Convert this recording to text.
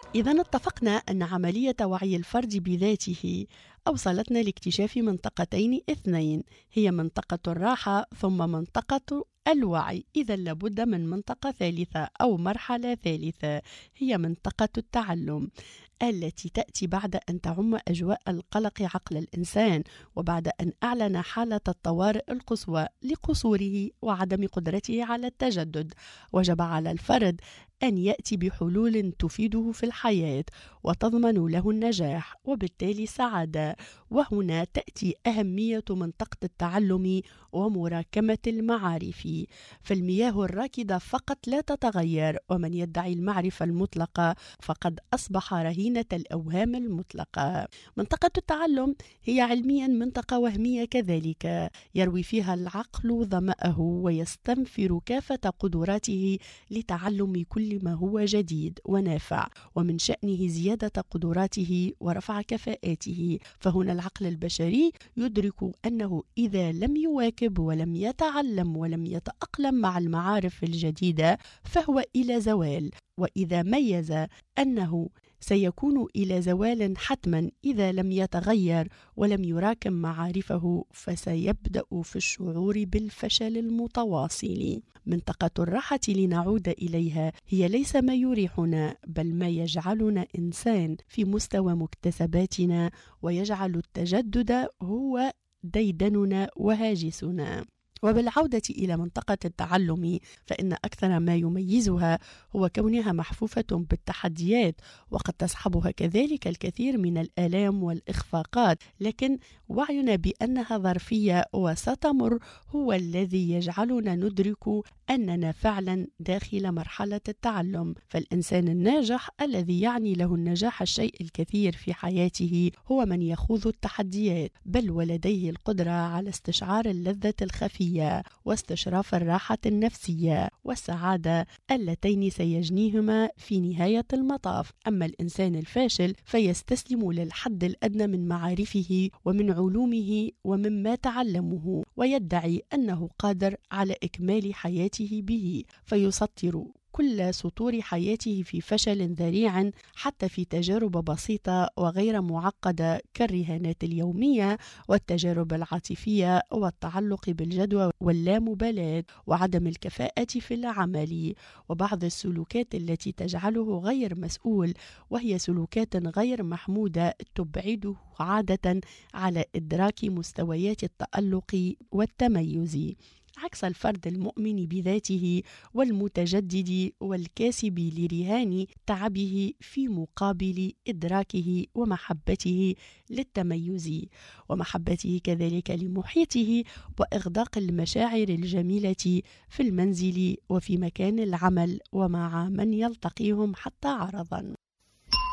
إذا اتفقنا أن عملية وعي الفرد بذاته أوصلتنا لاكتشاف منطقتين اثنين، هي منطقة الراحة ثم منطقة الوعي. إذا لابد من منطقة ثالثة أو مرحلة ثالثة، هي منطقة التعلم التي تأتي بعد أن تعم أجواء القلق عقل الإنسان، وبعد أن أعلن حالة الطوارئ القصوى لقصوره وعدم قدرته على التجدد. وجب على الفرد أن يأتي بحلول تفيده في الحياة وتضمن له النجاح وبالتالي السعادة. وهنا تأتي أهمية منطقة التعلم ومراكمة المعارف، فالمياه الراكدة فقط لا تتغير، ومن يدعي المعرفة المطلقة فقد أصبح رهينة الأوهام المطلقة. منطقة التعلم هي علميا منطقة وهمية كذلك، يروي فيها العقل ظمأه ويستنفر كافة قدراته لتعلم كل ما هو جديد ونافع، ومن شأنه زيادة قدراته ورفع كفاءاته. فهنا العقل البشري يدرك أنه إذا لم يواكب ولم يتعلم ولم يتأقلم مع المعارف الجديدة فهو إلى زوال، وإذا ميز أنه سيكون إلى زوال حتما إذا لم يتغير ولم يراكم معارفه، فسيبدأ في الشعور بالفشل المتواصل. منطقة الراحة لنعود إليها هي ليس ما يريحنا، بل ما يجعلنا إنسان في مستوى مكتسباتنا ويجعل التجدد هو ديدننا وهاجسنا. وبالعودة إلى منطقة التعلم، فإن أكثر ما يميزها هو كونها محفوفة بالتحديات، وقد تصحبها كذلك الكثير من الآلام والإخفاقات، لكن وعينا بأنها ظرفية وستمر هو الذي يجعلنا ندرك أننا فعلا داخل مرحلة التعلم. فالإنسان الناجح الذي يعني له النجاح الشيء الكثير في حياته هو من يخوض التحديات، بل ولديه القدرة على استشعار اللذة الخفية واستشراف الراحة النفسية والسعادة اللتين سيجنيهما في نهاية المطاف. أما الإنسان الفاشل فيستسلم للحد الأدنى من معارفه ومن علومه ومما تعلمه، ويدعي أنه قادر على إكمال حياته به، فيسطر كل سطور حياته في فشل ذريع حتى في تجارب بسيطة وغير معقدة كالرهانات اليومية والتجارب العاطفية والتعلق بالجدوى واللامبالاة وعدم الكفاءة في العمل وبعض السلوكات التي تجعله غير مسؤول، وهي سلوكات غير محمودة تبعده عادة على إدراك مستويات التألق والتميز، عكس الفرد المؤمن بذاته والمتجدد والكاسب لرهان تعبه في مقابل إدراكه ومحبته للتميز ومحبته كذلك لمحيطه وإغداق المشاعر الجميلة في المنزل وفي مكان العمل ومع من يلتقيهم حتى عرضا.